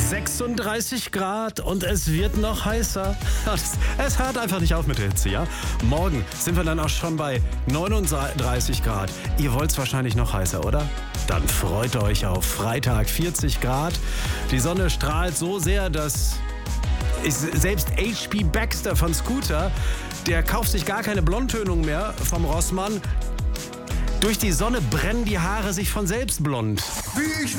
36 Grad und es wird noch heißer. Es hört einfach nicht auf mit der Hitze, ja? Morgen sind wir dann auch schon bei 39 Grad. Ihr wollt es wahrscheinlich noch heißer, oder? Dann freut euch auf Freitag 40 Grad. Die Sonne strahlt so sehr, dass selbst HP Baxter von Scooter, der kauft sich gar keine Blondtönung mehr vom Rossmann. Durch die Sonne brennen die Haare sich von selbst blond. Wie ich